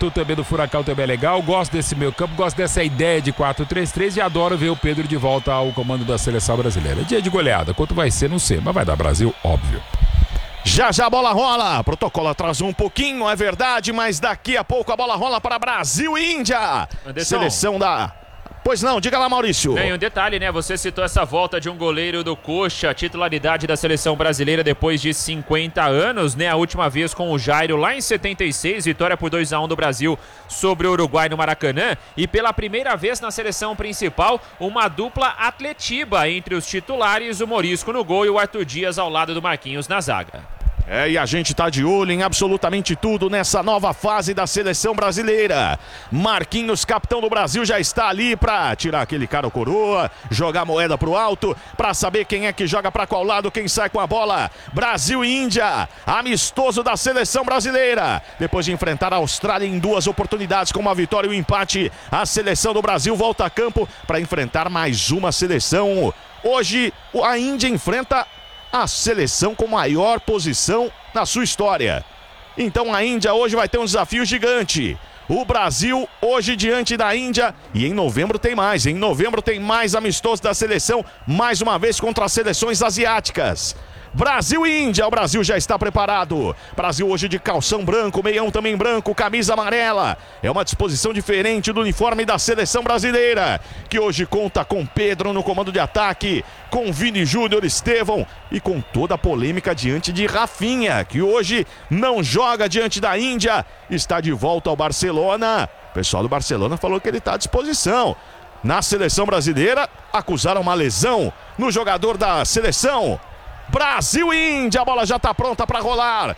setor também do Furacão também é legal. Gosto desse meio campo, gosto dessa ideia de 4-3-3 e adoro ver o Pedro de volta ao comando da seleção brasileira. Dia de goleada, quanto vai ser, não sei, mas vai dar Brasil, óbvio. Já a bola rola, protocolo atrasou um pouquinho, é verdade, mas daqui a pouco a bola rola para Brasil e Índia. Anderson. Seleção da... Pois não, diga lá, Maurício. Bem, um detalhe, né? Você citou essa volta de um goleiro do Coxa, titularidade da seleção brasileira depois de 50 anos, né? A última vez com o Jairo lá em 76, vitória por 2-1 do Brasil sobre o Uruguai no Maracanã. E pela primeira vez na seleção principal, uma dupla Atletiba entre os titulares, o Morisco no gol e o Arthur Dias ao lado do Marquinhos na zaga. E a gente tá de olho em absolutamente tudo nessa nova fase da seleção brasileira. Marquinhos, capitão do Brasil, já está ali pra tirar aquele cara ou coroa, jogar moeda pro alto, pra saber quem é que joga pra qual lado, quem sai com a bola. Brasil e Índia, amistoso da seleção brasileira. Depois de enfrentar a Austrália em 2 oportunidades com uma vitória e um empate, a seleção do Brasil volta a campo para enfrentar mais uma seleção. Hoje, a Índia enfrenta a seleção com maior posição na sua história. Então a Índia hoje vai ter um desafio gigante. O Brasil hoje diante da Índia. E em novembro tem mais. Em novembro tem mais amistoso da seleção. Mais uma vez contra as seleções asiáticas. Brasil e Índia, o Brasil já está preparado. Brasil hoje de calção branco, meião também branco, camisa amarela. É uma disposição diferente do uniforme da seleção brasileira, que hoje conta com Pedro no comando de ataque, com Vini Júnior, Estevão e com toda a polêmica diante de Rafinha, que hoje não joga diante da Índia, está de volta ao Barcelona. O pessoal do Barcelona falou que ele está à disposição. Na seleção brasileira, acusaram uma lesão no jogador da seleção. Brasil e Índia, a bola já está pronta para rolar.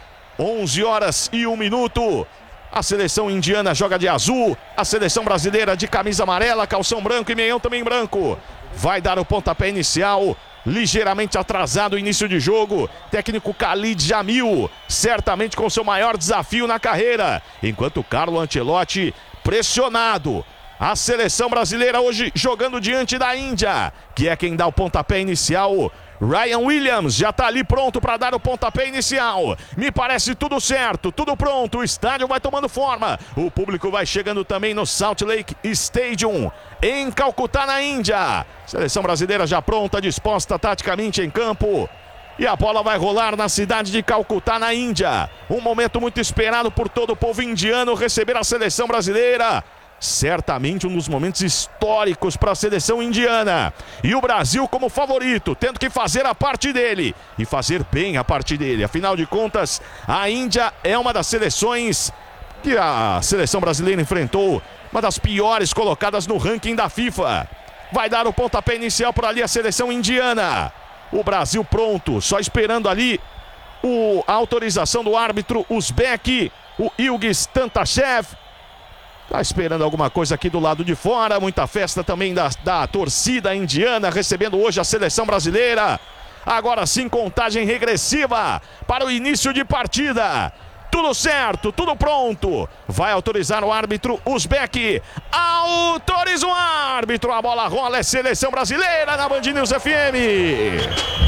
11h01. A seleção indiana joga de azul, a seleção brasileira de camisa amarela, calção branco e meião também branco. Vai dar o pontapé inicial, ligeiramente atrasado o início de jogo. Técnico Khalid Jamil, certamente com seu maior desafio na carreira. Enquanto Carlo Ancelotti pressionado. A seleção brasileira hoje jogando diante da Índia, que é quem dá o pontapé inicial. Ryan Williams já está ali pronto para dar o pontapé inicial. Me parece tudo certo, tudo pronto. O estádio vai tomando forma. O público vai chegando também no Salt Lake Stadium, em Calcutá, na Índia. Seleção brasileira já pronta, disposta taticamente em campo. E a bola vai rolar na cidade de Calcutá, na Índia. Um momento muito esperado por todo o povo indiano receber a seleção brasileira. Certamente um dos momentos históricos para a seleção indiana. E o Brasil como favorito, tendo que fazer a parte dele. E fazer bem a parte dele. Afinal de contas, a Índia é uma das seleções que a seleção brasileira enfrentou. Uma das piores colocadas no ranking da FIFA. Vai dar o pontapé inicial por ali a seleção indiana. O Brasil pronto, só esperando ali a autorização do árbitro uzbek, o Ilgiz Tantashev. Tá esperando alguma coisa aqui do lado de fora. Muita festa também da torcida indiana, recebendo hoje a seleção brasileira. Agora sim, contagem regressiva para o início de partida. Tudo certo, tudo pronto. Vai autorizar o árbitro uzbek. Autoriza o árbitro. A bola rola, é seleção brasileira na Band News FM.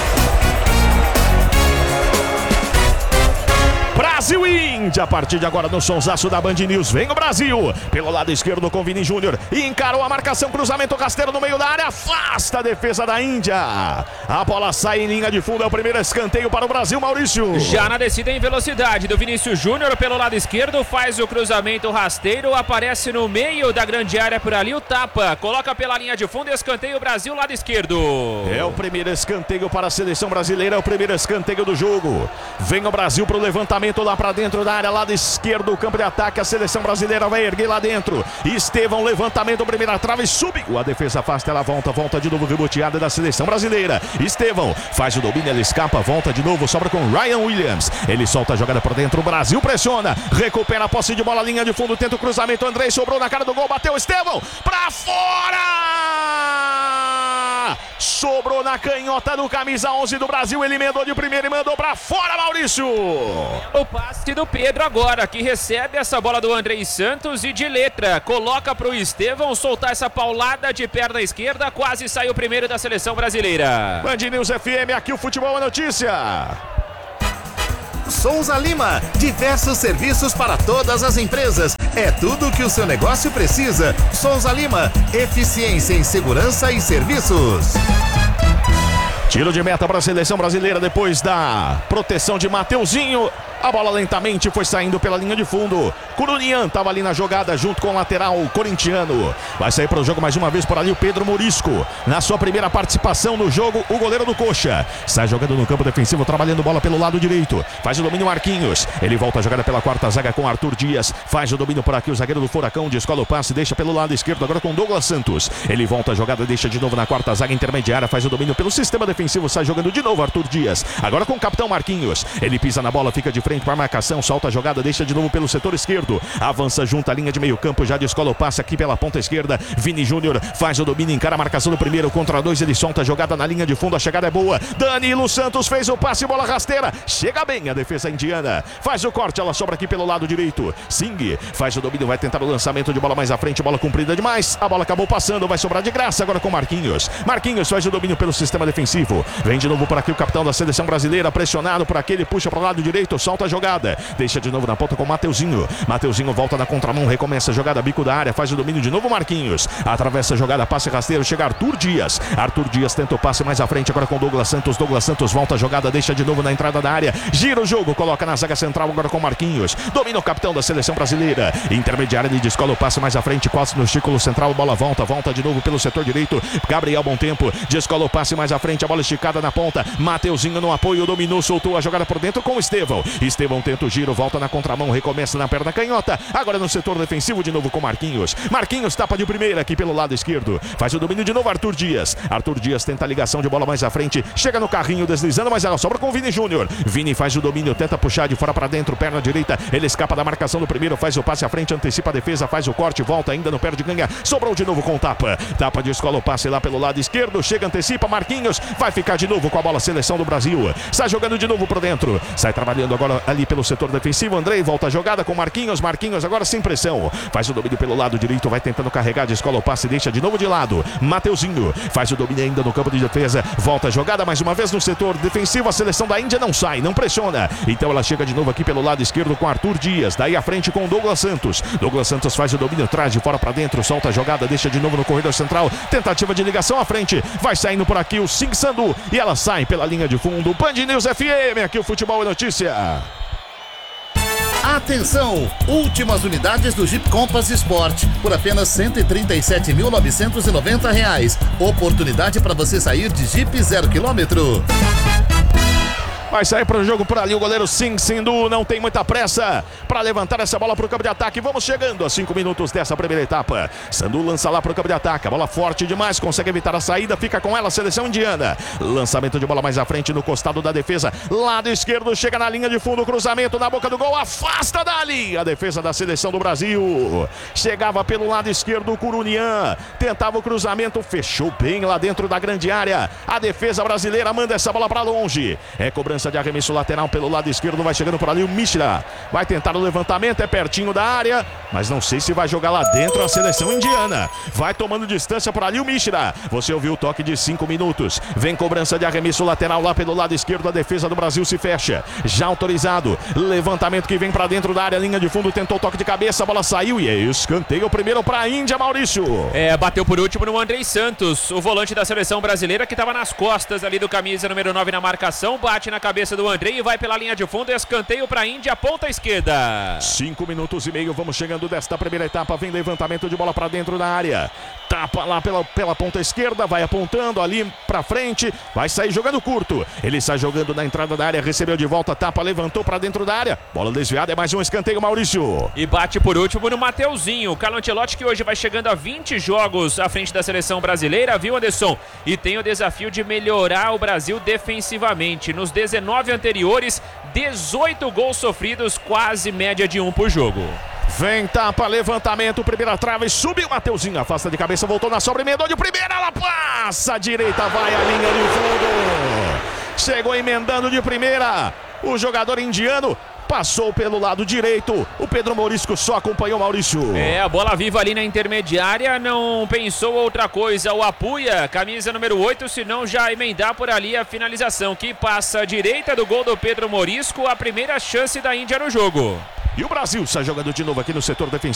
Brasil e Índia, a partir de agora no sonsaço da Band News. Vem o Brasil, pelo lado esquerdo com Vini Júnior. Encarou a marcação, cruzamento rasteiro no meio da área. Afasta a defesa da Índia. A bola sai em linha de fundo, é o primeiro escanteio para o Brasil, Maurício. Já na descida em velocidade do Vinícius Júnior pelo lado esquerdo. Faz o cruzamento rasteiro, aparece no meio da grande área por ali o tapa. Coloca pela linha de fundo, escanteio Brasil, lado esquerdo. É o primeiro escanteio para a seleção brasileira, é o primeiro escanteio do jogo. Vem o Brasil para o levantamento lá para dentro da área, lado esquerdo, o campo de ataque. A seleção brasileira vai erguer lá dentro. Estevão, levantamento, primeira trave, subiu. A defesa afasta, ela volta de novo, reboteada da seleção brasileira. Estevão faz o domínio, ela escapa, volta de novo, sobra com Ryan Williams. Ele solta a jogada por dentro, o Brasil pressiona, recupera a posse de bola, linha de fundo, tenta o cruzamento. Andrei sobrou na cara do gol, bateu Estevão, pra fora! Sobrou na canhota do camisa 11 do Brasil, ele emendou de primeira e mandou pra fora, Maurício. O passe do Pedro agora, que recebe essa bola do Andrei Santos e de letra coloca pro Estevão soltar essa paulada de perna esquerda, quase saiu o primeiro da seleção brasileira. Band News FM, aqui o futebol é notícia. Souza Lima, diversos serviços para todas as empresas. É tudo o que o seu negócio precisa. Souza Lima, eficiência em segurança e serviços. Tiro de meta para a seleção brasileira depois da proteção de Mateuzinho. A bola lentamente foi saindo pela linha de fundo. Curunian estava ali na jogada junto com o lateral corintiano. Vai sair para o jogo mais uma vez por ali o Pedro Morisco. Na sua primeira participação no jogo, o goleiro do Coxa. Sai jogando no campo defensivo, trabalhando bola pelo lado direito. Faz o domínio Marquinhos. Ele volta a jogada pela quarta zaga com Arthur Dias. Faz o domínio por aqui o zagueiro do Furacão. Descola o passe, deixa pelo lado esquerdo agora com Douglas Santos. Ele volta a jogada, deixa de novo na quarta zaga intermediária. Faz o domínio pelo sistema defensivo. Sai jogando de novo Arthur Dias. Agora com o capitão Marquinhos. Ele pisa na bola, fica de frente para a marcação, solta a jogada, deixa de novo pelo setor esquerdo, avança junto à linha de meio campo, já descola o passe aqui pela ponta esquerda. Vini Júnior faz o domínio, encara a marcação do primeiro contra dois, ele solta a jogada na linha de fundo, a chegada é boa. Danilo Santos fez o passe, bola rasteira, chega bem a defesa indiana, faz o corte, ela sobra aqui pelo lado direito. Singh faz o domínio, vai tentar o lançamento de bola mais à frente, bola comprida demais, a bola acabou passando, vai sobrar de graça agora com Marquinhos. Marquinhos faz o domínio pelo sistema defensivo, vem de novo por aqui o capitão da seleção brasileira, pressionado por aqui, ele puxa para o lado direito, solta a jogada. Deixa de novo na ponta com o Mateuzinho. Mateuzinho volta na contramão, recomeça a jogada, bico da área, faz o domínio de novo Marquinhos. Atravessa a jogada, passe rasteiro, chega Arthur Dias. Arthur Dias tenta o passe mais à frente agora com Douglas Santos. Douglas Santos volta a jogada, deixa de novo na entrada da área. Gira o jogo, coloca na zaga central agora com Marquinhos. Domina o capitão da seleção brasileira. Intermediária, ele descola o passe mais à frente, quase no círculo central, bola volta de novo pelo setor direito. Gabriel Bom Tempo, descola o passe mais à frente, a bola esticada na ponta. Mateuzinho no apoio, dominou, soltou a jogada por dentro com o Estevão. Estevão tenta o giro, volta na contramão, recomeça na perna canhota, agora no setor defensivo de novo com Marquinhos. Marquinhos tapa de primeira aqui pelo lado esquerdo, faz o domínio de novo Arthur Dias. Arthur Dias tenta a ligação de bola mais à frente, chega no carrinho deslizando, mas ela sobra com o Vini Júnior. Vini faz o domínio, tenta puxar de fora para dentro, perna direita, ele escapa da marcação do primeiro, faz o passe à frente, antecipa a defesa, faz o corte, volta ainda no perde, ganha, sobrou de novo com o tapa de escola o passe lá pelo lado esquerdo, chega, antecipa, Marquinhos vai ficar de novo com a bola, seleção do Brasil, sai jogando de novo por dentro, sai trabalhando agora ali pelo setor defensivo. Andrei volta a jogada com Marquinhos agora sem pressão, faz o domínio pelo lado direito, vai tentando carregar, descola o passe, deixa de novo de lado. Mateuzinho faz o domínio ainda no campo de defesa, volta a jogada mais uma vez no setor defensivo, a seleção da Índia não sai, não pressiona, então ela chega de novo aqui pelo lado esquerdo com Arthur Dias, daí à frente com Douglas Santos. Douglas Santos faz o domínio, traz de fora para dentro, solta a jogada, deixa de novo no corredor central, tentativa de ligação à frente, vai saindo por aqui o Singh Sandhu e ela sai pela linha de fundo. Band News FM, aqui o Futebol é Notícia. Atenção! Últimas unidades do Jeep Compass Sport por apenas R$ 137.990. Oportunidade para você sair de Jeep 0 km. Vai sair para o jogo por ali o goleiro Singh Sandhu, não tem muita pressa para levantar essa bola para o campo de ataque. Vamos chegando a 5 minutos dessa primeira etapa. Sandhu lança lá para o campo de ataque, a bola forte demais, consegue evitar a saída, fica com ela a seleção indiana. Lançamento de bola mais à frente no costado da defesa, lado esquerdo, chega na linha de fundo, cruzamento na boca do gol, afasta dali a defesa da seleção do Brasil. Chegava pelo lado esquerdo o Curunian, tentava o cruzamento, fechou bem lá dentro da grande área. A defesa brasileira manda essa bola para longe. É cobrança de arremesso lateral pelo lado esquerdo, vai chegando por ali o Mishra, vai tentar o levantamento, é pertinho da área, mas não sei se vai jogar lá dentro a seleção indiana. Vai tomando distância por ali o Mishra. Você ouviu o toque de 5 minutos, vem cobrança de arremesso lateral lá pelo lado esquerdo, a defesa do Brasil se fecha, já autorizado, levantamento que vem para dentro da área, linha de fundo, tentou o toque de cabeça, a bola saiu e é escanteio primeiro para a Índia, Maurício. Bateu por último no Andrei Santos, o volante da seleção brasileira que estava nas costas ali do camisa número 9 na marcação, bate na cabeça do Andrei e vai pela linha de fundo, escanteio para a Índia, ponta esquerda. 5 minutos e meio, vamos chegando desta primeira etapa, vem levantamento de bola para dentro da área, tapa lá pela ponta esquerda, vai apontando ali para frente, vai sair jogando curto, ele sai jogando na entrada da área, recebeu de volta, tapa, levantou para dentro da área, bola desviada, é mais um escanteio, Maurício. E bate por último no Mateuzinho, o Carlo Ancelotti, que hoje vai chegando a 20 jogos à frente da seleção brasileira, viu, Anderson? E tem o desafio de melhorar o Brasil defensivamente. Nos 19 anteriores, 18 gols sofridos, quase média de 1 por jogo. Vem tapa, levantamento, primeira trave, subiu Mateuzinho, afasta de cabeça, voltou na sobra, emendou de primeira, ela passa à direita, vai a linha de fundo. Chegou emendando de primeira o jogador indiano. Passou pelo lado direito. O Pedro Morisco só acompanhou, Maurício. A bola viva ali na intermediária. Não pensou outra coisa. O Apuia, camisa número 8, senão já emendar por ali a finalização. Que passa à direita do gol do Pedro Morisco. A primeira chance da Índia no jogo. E o Brasil sai jogando de novo aqui no setor defensivo.